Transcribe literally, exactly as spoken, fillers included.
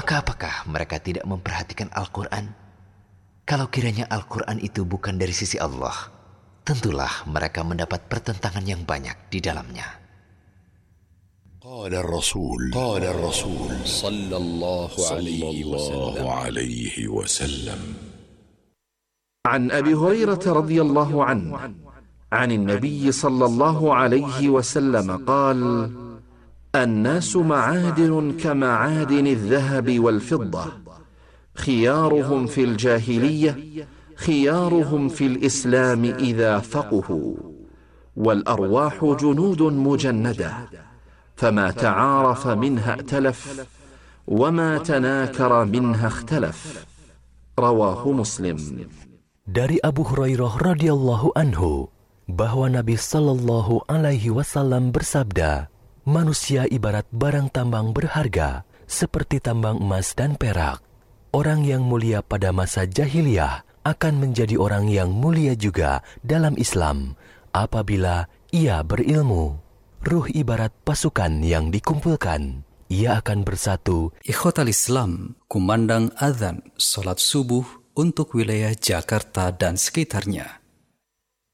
Maka apakah mereka tidak memperhatikan Al-Quran? Kalau kiranya Al-Quran itu bukan dari sisi Allah, tentulah mereka mendapat pertentangan yang banyak di dalamnya. قال الرسول قال الرسول صلى الله عليه وسلم عن أبي هريرة رضي الله عنه عن النبي صلى الله عليه وسلم قال: الناس معادن كمعادن الذهب والفضة، خيارهم في الجاهلية خيارهم في الإسلام إذا فقهوا، والأرواح جنود مجندة، فما تعارف منها ائتلف، وما تناكر منها اختلف. رواه مسلم. Dari Abu Hurairah radhiyallahu anhu bahwa Nabi sallallahu alaihi wasallam bersabda, manusia ibarat barang tambang berharga seperti tambang emas dan perak. Orang yang mulia pada masa jahiliyah akan menjadi orang yang mulia juga dalam Islam apabila ia berilmu. Ruh ibarat pasukan yang dikumpulkan, ia akan bersatu. Ikhwatal Islam, kumandang azan salat subuh untuk wilayah Jakarta dan sekitarnya.